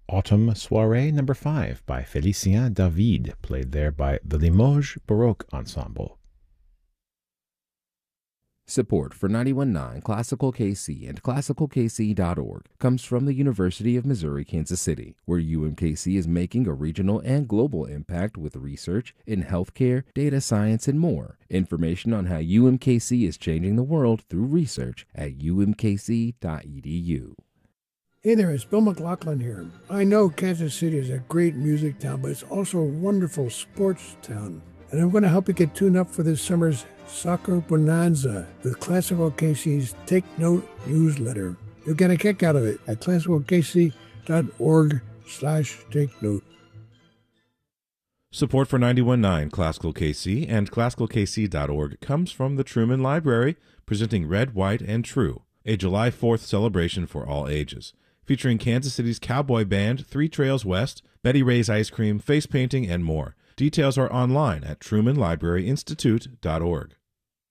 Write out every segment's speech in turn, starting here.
Autumn Soirée No. 5 by Félicien David, played there by the Limoges Baroque Ensemble. Support for 91.9 Classical KC and ClassicalKC.org comes from the University of Missouri-Kansas City, where UMKC is making a regional and global impact with research in healthcare, data science, and more. Information on how UMKC is changing the world through research at umkc.edu. Hey there, it's Bill McLaughlin here. I know Kansas City is a great music town, but it's also a wonderful sports town. And I'm going to help you get tuned up for this summer's Soccer Bonanza with Classical KC's Take Note newsletter. You'll get a kick out of it at classicalkc.org/take note. Support for 91.9 Classical KC and ClassicalKC.org comes from the Truman Library, presenting Red, White, and True, a July 4th celebration for all ages, featuring Kansas City's cowboy band, Three Trails West, Betty Ray's Ice Cream, face painting, and more. Details are online at trumanlibraryinstitute.org.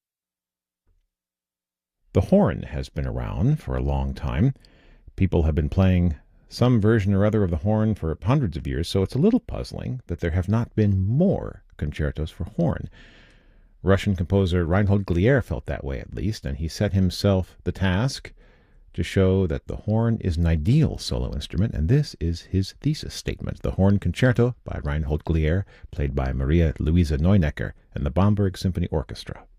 The horn has been around for a long time. People have been playing some version or other of the horn for hundreds of years, so it's a little puzzling that there have not been more concertos for horn. Russian composer Reinhold Glier felt that way, at least, and he set himself the task to show that the horn is an ideal solo instrument, and this is his thesis statement. The Horn Concerto by Reinhold Glier, played by Maria Luisa Neunecker and the Bamberg Symphony Orchestra.